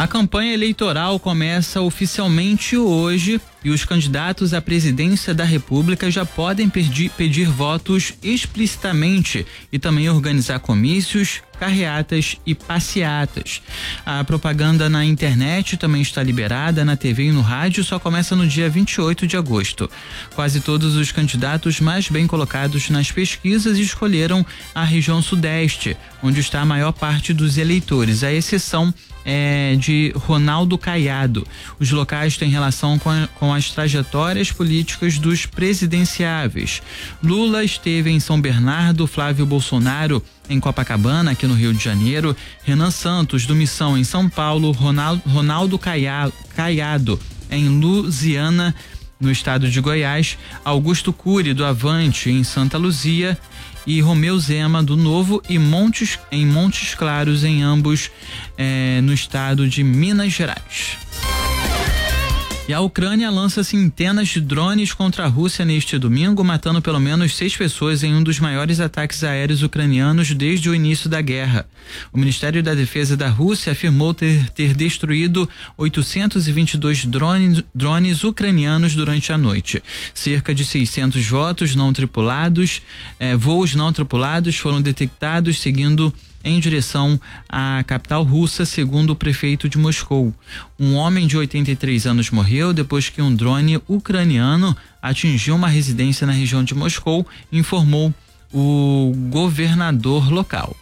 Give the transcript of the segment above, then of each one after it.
A campanha eleitoral começa oficialmente hoje e os candidatos à presidência da República já podem pedir votos explicitamente e também organizar comícios, carreatas e passeatas. A propaganda na internet também está liberada, na TV e no rádio só começa no dia 28 de agosto. Quase todos os candidatos mais bem colocados nas pesquisas escolheram a região sudeste, onde está a maior parte dos eleitores, à exceção de Ronaldo Caiado. Os locais têm relação com as trajetórias políticas dos presidenciáveis. Lula esteve em São Bernardo, Flávio Bolsonaro em Copacabana, aqui no Rio de Janeiro, Renan Santos do Missão em São Paulo, Ronaldo Caiado em Lusiana, no estado de Goiás, Augusto Cury do Avante em Santa Luzia e Romeu Zema do Novo e em Montes Claros, em ambos no estado de Minas Gerais. E a Ucrânia lança centenas de drones contra a Rússia neste domingo, matando pelo menos 6 pessoas em um dos maiores ataques aéreos ucranianos desde o início da guerra. O Ministério da Defesa da Rússia afirmou ter destruído 822 drones ucranianos durante a noite. Cerca de 600 voos não tripulados foram detectados seguindo em direção à capital russa, segundo o prefeito de Moscou. Um homem de 83 anos morreu depois que um drone ucraniano atingiu uma residência na região de Moscou, informou o governador local.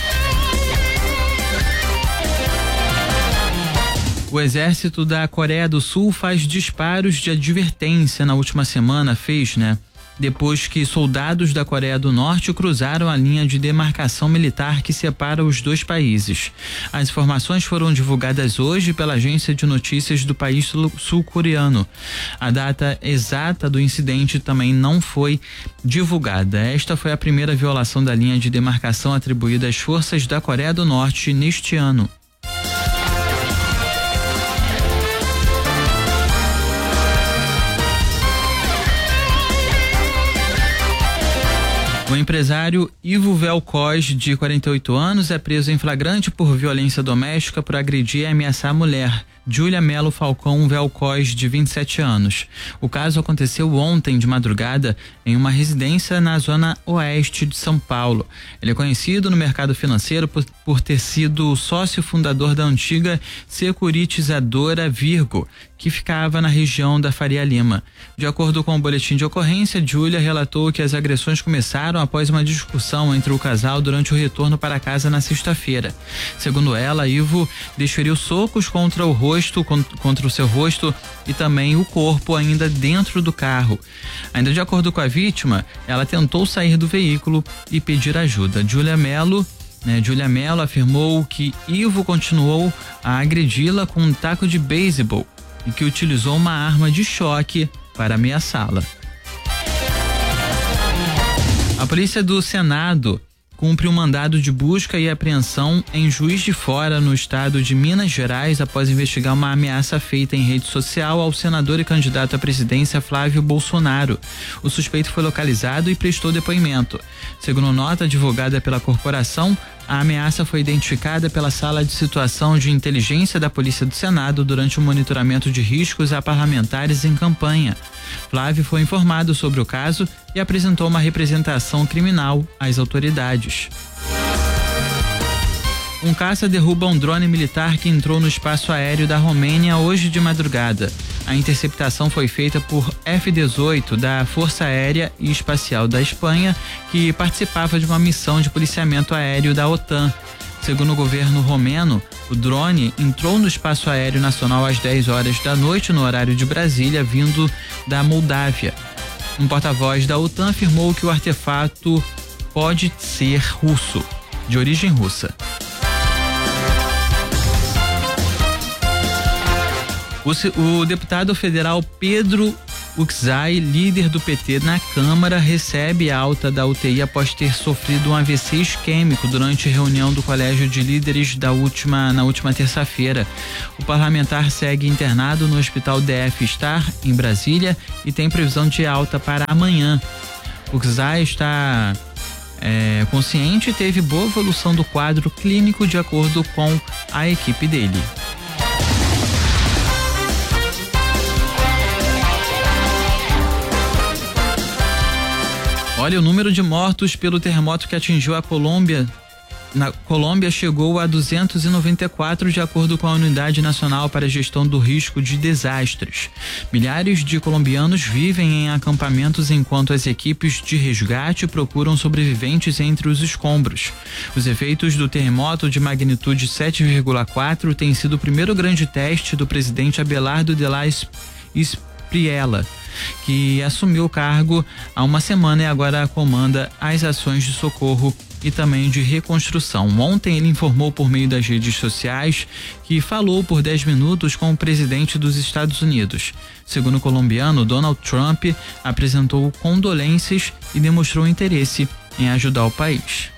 O exército da Coreia do Sul faz disparos de advertência na última semana, depois que soldados da Coreia do Norte cruzaram a linha de demarcação militar que separa os dois países. As informações foram divulgadas hoje pela agência de notícias do país sul-coreano. A data exata do incidente também não foi divulgada. Esta foi a primeira violação da linha de demarcação atribuída às forças da Coreia do Norte neste ano. O empresário Ivo Velkoz, de 48 anos, é preso em flagrante por violência doméstica por agredir e ameaçar a mulher, Júlia Melo Falcão Velkoz, de 27 anos. O caso aconteceu ontem de madrugada em uma residência na zona oeste de São Paulo. Ele é conhecido no mercado financeiro por ter sido sócio fundador da antiga securitizadora Virgo, que ficava na região da Faria Lima. De acordo com o boletim de ocorrência, Júlia relatou que as agressões começaram após uma discussão entre o casal durante o retorno para casa na sexta-feira. Segundo ela, Ivo desferiu socos contra o seu rosto e também o corpo ainda dentro do carro. Ainda de acordo com a vítima, ela tentou sair do veículo e pedir ajuda. Júlia Melo afirmou que Ivo continuou a agredi-la com um taco de beisebol e que utilizou uma arma de choque para ameaçá-la. A polícia do Senado cumpre um mandado de busca e apreensão em Juiz de Fora, no estado de Minas Gerais, após investigar uma ameaça feita em rede social ao senador e candidato à presidência Flávio Bolsonaro. O suspeito foi localizado e prestou depoimento. Segundo nota divulgada pela corporação, a ameaça foi identificada pela Sala de Situação de Inteligência da Polícia do Senado durante o monitoramento de riscos a parlamentares em campanha. Flávio foi informado sobre o caso e apresentou uma representação criminal às autoridades. Um caça derruba um drone militar que entrou no espaço aéreo da Romênia hoje de madrugada. A interceptação foi feita por F-18 da Força Aérea e Espacial da Espanha, que participava de uma missão de policiamento aéreo da OTAN. Segundo o governo romeno, o drone entrou no espaço aéreo nacional às 10 horas da noite, no horário de Brasília, vindo da Moldávia. Um porta-voz da OTAN afirmou que o artefato pode ser russo, de origem russa. O deputado federal Pedro Uczai, líder do PT na Câmara, recebe alta da UTI após ter sofrido um AVC isquêmico durante reunião do Colégio de Líderes na última terça-feira. O parlamentar segue internado no Hospital DF Star, em Brasília, e tem previsão de alta para amanhã. Uczai está consciente e teve boa evolução do quadro clínico, de acordo com a equipe dele. Olha, o número de mortos pelo terremoto que atingiu a Colômbia. Na Colômbia chegou a 294, de acordo com a Unidade Nacional para a Gestão do Risco de Desastres. Milhares de colombianos vivem em acampamentos enquanto as equipes de resgate procuram sobreviventes entre os escombros. Os efeitos do terremoto de magnitude 7,4 têm sido o primeiro grande teste do presidente Abelardo de la Espriella, que assumiu o cargo há uma semana e agora comanda as ações de socorro e também de reconstrução. Ontem ele informou por meio das redes sociais que falou por 10 minutos com o presidente dos Estados Unidos. Segundo o colombiano, Donald Trump apresentou condolências e demonstrou interesse em ajudar o país.